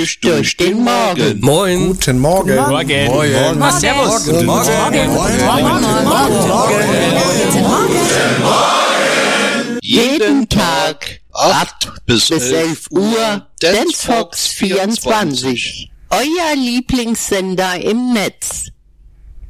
Frühstück durch den Morgen. Moin. Guten Morgen. Morgen. Moin. Was, servus. Guten Morgen. Jeden Tag 8 bis 11 Uhr Dance Fox 24. Euer Lieblingssender im Netz.